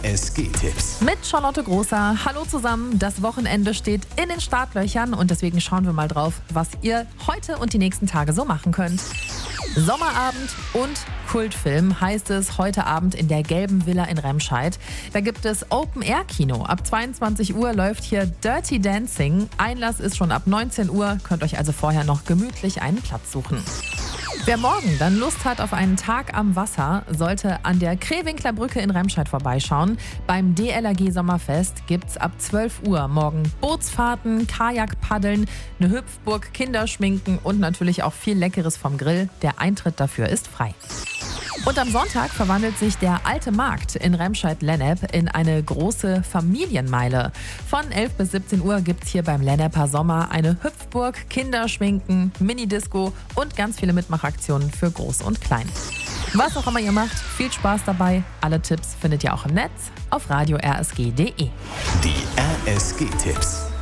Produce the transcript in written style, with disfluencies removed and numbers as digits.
RSG-Tipps. Mit Charlotte Großer. Hallo zusammen. Das Wochenende steht in den Startlöchern und deswegen schauen wir mal drauf, was ihr heute und die nächsten Tage so machen könnt. Sommerabend und Kultfilm heißt es heute Abend in der Gelben Villa in Remscheid. Da gibt es Open-Air-Kino. Ab 22 Uhr läuft hier Dirty Dancing. Einlass ist schon ab 19 Uhr, könnt euch also vorher noch gemütlich einen Platz suchen. Wer morgen dann Lust hat auf einen Tag am Wasser, sollte an der Krewinkler Brücke in Remscheid vorbeischauen. Beim DLRG Sommerfest gibt's ab 12 Uhr morgen Bootsfahrten, Kajakpaddeln, eine Hüpfburg, Kinderschminken und natürlich auch viel Leckeres vom Grill. Der Eintritt dafür ist frei. Und am Sonntag verwandelt sich der Alte Markt in Remscheid-Lennep in eine große Familienmeile. Von 11 bis 17 Uhr gibt's hier beim Lenneper Sommer eine Hüpfburg, Kinderschminken, Minidisco und ganz viele Mitmachaktionen für Groß und Klein. Was auch immer ihr macht, viel Spaß dabei. Alle Tipps findet ihr auch im Netz auf radio-rsg.de. Die RSG-Tipps.